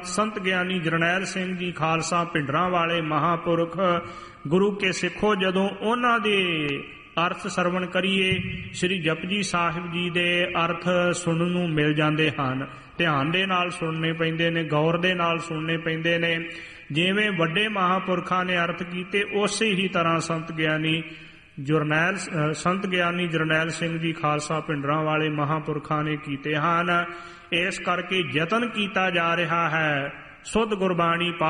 ਸੰਤ ਗਿਆਨੀ ਜਰਨੈਲ ਸਿੰਘ ਜੀ ਖਾਲਸਾ ਭਿੰਡਰਾਂ ਵਾਲੇ ਮਹਾਂਪੁਰਖ ਗੁਰੂ ਕੇ ਸਿੱਖੋ, ਜਦੋਂ ਉਹਨਾਂ ਦੇ ਅਰਥ ਸਰਵਣ ਕਰੀਏ ਸ੍ਰੀ ਜਪਜੀ ਸਾਹਿਬ ਜੀ ਦੇ ਅਰਥ ਸੁਣਨ ਨੂੰ ਮਿਲ ਜਾਂਦੇ ਹਨ। ਧਿਆਨ ਦੇ ਨਾਲ ਸੁਣਨੇ ਪੈਂਦੇ ਨੇ, ਗੌਰ ਦੇ ਨਾਲ ਸੁਣਨੇ ਪੈਂਦੇ ਨੇ। ਜਿਵੇਂ ਵੱਡੇ ਮਹਾਂਪੁਰਖਾਂ ਨੇ ਅਰਥ ਕੀਤੇ ਉਸੇ ਹੀ ਤਰ੍ਹਾਂ ਸੰਤ ਗਿਆਨੀ ਜਰਨੈਲ ਸਿੰਘ ਜੀ ਖਾਲਸਾ ਭਿੰਡਰਾਂ ਵਾਲੇ ਮਹਾਂਪੁਰਖਾਂ ਨੇ ਕੀਤੇ ਹਨ। ਇਸ ਕਰਕੇ ਯਤਨ ਕੀਤਾ ਜਾ ਰਿਹਾ ਹੈ ਸੁੱਧ ਗੁਰਬਾਣੀ